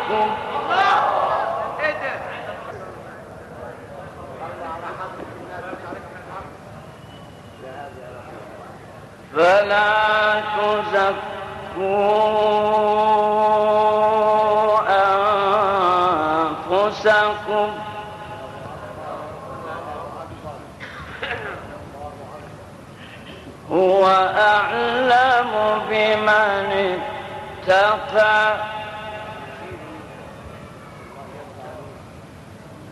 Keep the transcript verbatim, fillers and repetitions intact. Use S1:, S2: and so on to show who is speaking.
S1: فزعكم فلا تزكوا أنفسكم هو أعلم بمن اتقى